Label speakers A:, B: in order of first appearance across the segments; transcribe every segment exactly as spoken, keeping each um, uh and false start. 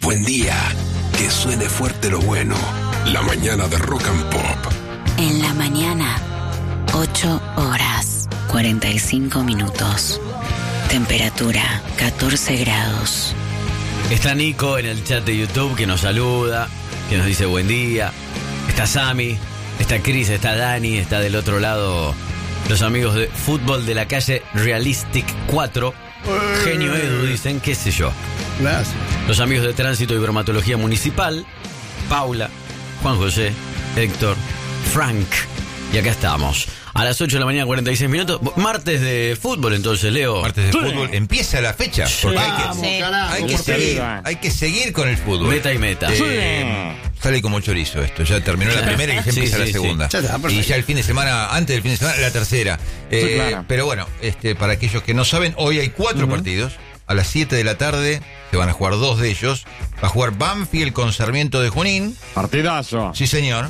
A: buen día, que suene fuerte lo bueno. La mañana de Rock and Pop.
B: En la mañana, ocho horas, cuarenta y cinco minutos. Temperatura, catorce grados.
C: Está Nico en el chat de YouTube que nos saluda, que nos dice buen día. Está Sammy, está Cris, está Dani, está del otro lado los amigos de Fútbol de la Calle Realistic cuatro. Genio Edu, dicen, qué sé yo.
D: Gracias.
C: Los amigos de Tránsito y Bromatología Municipal, Paula, Juan José, Héctor, Frank. Y acá estamos. A las ocho de la mañana, cuarenta y seis minutos. Martes de fútbol, entonces, Leo.
E: Martes de fútbol. Empieza la fecha. Porque hay que,
D: Vamos,
B: Sí.
D: carajo,
E: hay que
D: por
E: seguir.
D: favor.
E: Hay que seguir con el fútbol.
C: Meta y meta.
E: Eh, sale como chorizo esto. Ya terminó la primera y ya
C: Sí,
E: empieza
C: sí,
E: la
C: sí.
E: segunda.
D: Ya está, perfecto.
E: Y ya el fin de semana, antes del fin de semana, la tercera. Eh,
D: Sí, claro.
E: Pero bueno, este, para aquellos que no saben, hoy hay cuatro uh-huh. partidos. A las siete de la tarde se van a jugar dos de ellos. Va a jugar Banfield con Sarmiento de Junín.
F: Partidazo.
E: Sí, señor.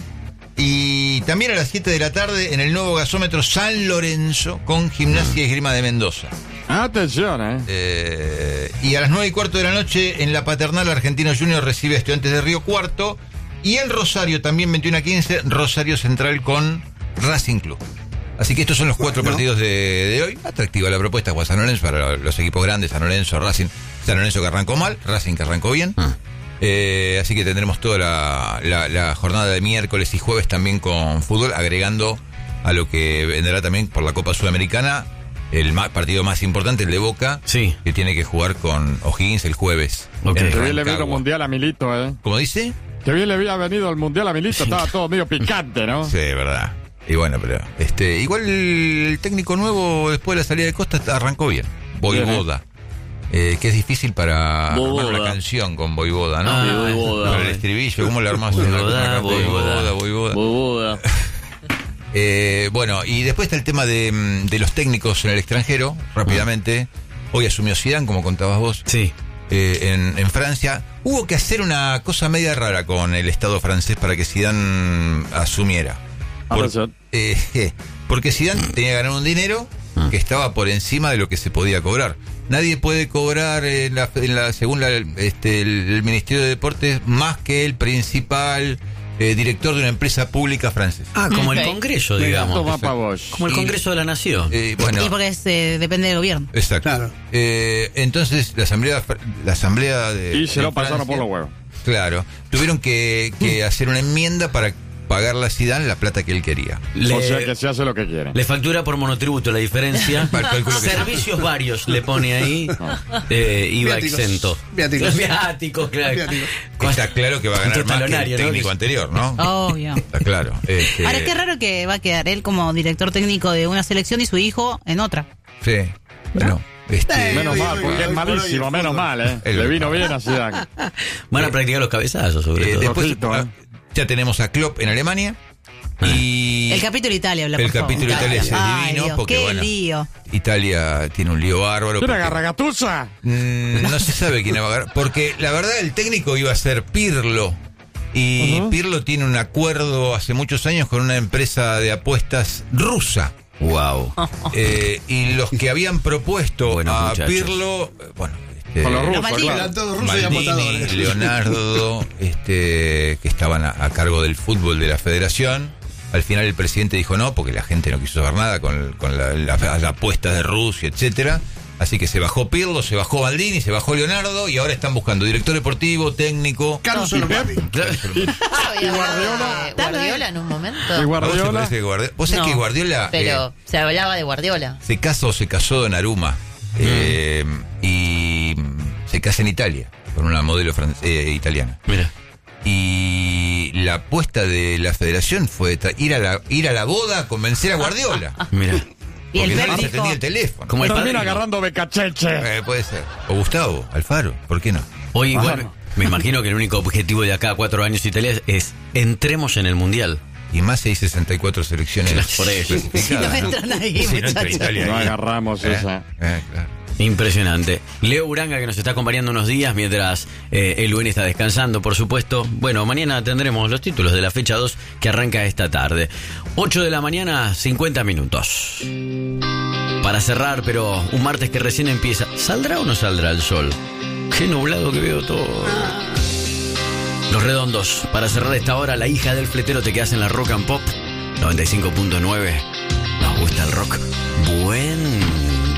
E: Y también a las siete de la tarde en el nuevo gasómetro San Lorenzo con Gimnasia y Esgrima de Mendoza.
F: Atención, eh.
E: Eh, y a las nueve y cuarto de la noche en la Paternal Argentino Junior recibe a Estudiantes de Río Cuarto. Y en Rosario también veintiuno a quince, Rosario Central con Racing Club. Así que estos son los cuatro
D: Bueno.
E: partidos de, de hoy. Atractiva la propuesta para San Lorenzo, para los equipos grandes, San Lorenzo, Racing. San Lorenzo que arrancó mal, Racing que arrancó bien.
C: Ah.
E: Eh, así que tendremos toda la, la, la jornada de miércoles y jueves también con fútbol, agregando a lo que vendrá también por la Copa Sudamericana, el ma- partido más importante, el de Boca,
C: Sí.
E: que tiene que jugar con O'Higgins el jueves.
C: Ok.
E: en
F: Que bien le vino
E: Rancagua.
F: el mundial a Milito, eh.
E: ¿Cómo dice?
F: Que bien le había venido el mundial a Milito. Estaba todo medio picante, ¿no?
E: Sí, verdad. Y bueno, pero este igual el técnico nuevo después de la salida de Costa arrancó bien. Voivoda. Eh, que es difícil para
C: Voivoda.
E: armar una canción con Voivoda, ¿no?
C: Ah, Voivoda.
E: Para el estribillo, ¿cómo le armás una,
C: Voivoda,
E: una canción?
C: Voivoda.
E: Voivoda, Voivoda. Eh, bueno, y después está el tema de, de los técnicos en el extranjero, rápidamente. Hoy asumió Zidane, como contabas vos,
C: Sí.
E: eh, en, en Francia. Hubo que hacer una cosa media rara con el Estado francés para que Zidane asumiera. Por-
F: Atención.
E: eh, eh, porque Zidane tenía que ganar un dinero que estaba por encima de lo que se podía cobrar. Nadie puede cobrar, en la, en la, según la, este, el, el Ministerio de Deportes, más que el principal eh, director de una empresa pública francesa.
C: Ah, como el
B: Ok.
C: Congreso,
F: Toma
C: digamos.
F: pa' vos.
C: Como el
E: Y-
C: Congreso de la Nación.
E: Eh, bueno,
B: Y porque es, eh, depende del gobierno.
E: exacto.
D: Claro.
E: Eh, entonces, la asamblea, la asamblea de.
F: Y se
E: de
F: lo pasaron
E: Francia,
F: por los huevos.
E: Claro. Tuvieron que, que hacer una enmienda para pagarle a Zidane la plata que él quería.
C: Le,
F: O sea que se hace lo que quiere.
C: le factura por monotributo la diferencia.
E: Calculo que sí.
C: Servicios varios le pone ahí. Eh, I V A
D: Viáticos.
C: exento.
D: Viáticos.
C: Viáticos, claro.
D: Viáticos.
E: Está claro que va a ganar
C: Cuánto
E: más que el
C: talonario, ¿no?
E: técnico anterior, ¿no?
B: Obvio.
E: Está claro. Este,
B: Ahora, qué raro que va a quedar él como director técnico de una selección y su hijo en otra.
E: Sí. Bueno, este,
D: Eh,
F: Menos
D: Hoy-
F: mal,
D: hoy-
F: porque
D: hoy
F: es
D: por
F: malísimo,
D: hoy el
F: menos
D: fútbol.
F: mal, eh.
E: El-
F: Le vino bien a Zidane.
C: Van a practicar los cabezazos, sobre
E: eh,
C: todo.
E: después
F: Ojito,
E: ah,
F: eh.
E: ya tenemos a Klopp en Alemania. Y
B: El capítulo Italia, habla,
E: el
B: por favor.
E: capítulo Italia es
B: Ay,
E: divino
B: Dios,
E: porque,
B: qué
E: bueno,
B: lío.
E: Italia tiene un lío bárbaro.
F: ¿Quién
E: porque-
F: agarra Gattuso?
E: Mm, no se sabe quién va a agarrar. Porque la verdad el técnico iba a ser Pirlo. Y
F: Ujú.
E: Pirlo tiene un acuerdo hace muchos años con una empresa de apuestas rusa.
C: Wow.
E: Eh, y los que habían propuesto
C: Buenos
E: a
C: muchachos.
E: Pirlo, eh, bueno, este,
F: Con los
B: Los
F: rusos,
B: malditos.
F: claro.
D: Eran todos rusos y
E: Maldini,
D: apostadores.
E: Leonardo, este, que estaban a, a cargo del fútbol de la federación. Al final el presidente dijo no, porque la gente no quiso saber nada con, con la, la- las apuestas de Rusia, etcétera. Así que se bajó Pirlo, se bajó Maldini, se bajó Leonardo y ahora están buscando director deportivo, técnico.
D: Caruso no papi.
F: Y Guardiola.
G: Guardiola en un momento.
F: Y
E: ¿A vos te
F: Guardiola.
E: parece que Guardiola? Vos sabés
G: No,
E: que Guardiola
G: Pero
E: eh,
G: se hablaba de Guardiola.
E: se casa o se casó en Aruma eh, y se casa en Italia con una modelo fran- eh, italiana.
C: Mira.
E: Y la apuesta de la federación fue tra- ir a la ir a la boda a convencer a Guardiola.
C: Mira.
B: Y el
E: Porque no
B: Pep
E: les
B: dijo,
E: atendía el teléfono.
C: Como el
F: Termina
C: padrino.
F: agarrando Becacheche.
E: Eh, puede ser. O Gustavo, Alfaro, ¿por qué no?
C: Hoy igual
F: Bueno.
C: me imagino que el único objetivo de acá a cuatro años Italia es, es entremos en el Mundial.
E: Y más hay sesenta y cuatro selecciones.
C: Por eso.
B: si no entran ahí,
E: Si no entra
B: muchachos.
E: Italia
F: No
E: ahí.
F: agarramos
E: Eh,
F: esa.
E: eh, claro.
C: Impresionante. Leo Uranga, que nos está acompañando unos días mientras eh, el Luen está descansando, por supuesto. Bueno, mañana tendremos los títulos de la fecha dos que arranca esta tarde. ocho de la mañana, cincuenta minutos. Para cerrar, pero un martes que recién empieza. ¿Saldrá o no saldrá el sol? Qué nublado que veo todo. Los Redondos. Para cerrar esta hora, la hija del fletero, te quedas en la Rock and Pop noventa y cinco punto nueve. Nos gusta el rock. Buen